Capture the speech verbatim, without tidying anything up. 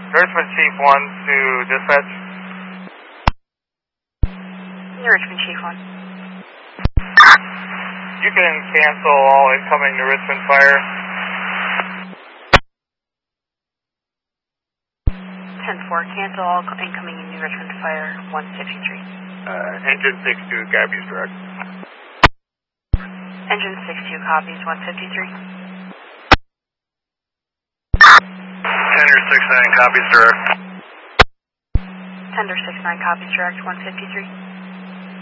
Richmond Chief one to dispatch. Richmond Chief one. You can cancel all incoming to Richmond Fire. ten four, cancel all incoming in New Richmond Fire, one fifty-three. Uh, engine six two, copies direct. Engine six two, copies, one fifty-three. Tender six nine, copies direct. Tender six nine, copies direct, one fifty-three.